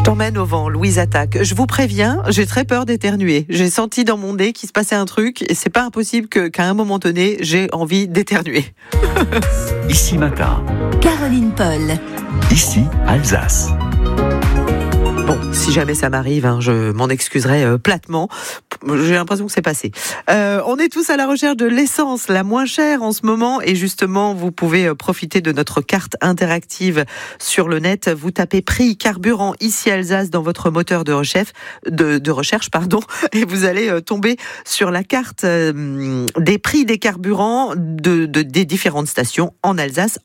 T'emmène au vent, Louise Attaque. Je vous préviens, j'ai très peur d'éternuer. J'ai senti dans mon nez qu'il se passait un truc et c'est pas impossible qu'à un moment donné, j'ai envie d'éternuer. Ici Matin. Caroline Paul. Ici Alsace. Bon, si jamais ça m'arrive, je m'en excuserai platement. J'ai l'impression que c'est passé. On est tous à la recherche de l'essence la moins chère en ce moment et justement, vous pouvez profiter de notre carte interactive sur le net. Vous tapez prix carburant ici Alsace dans votre moteur de recherche, et vous allez tomber sur la carte des prix des carburants des différentes stations en Alsace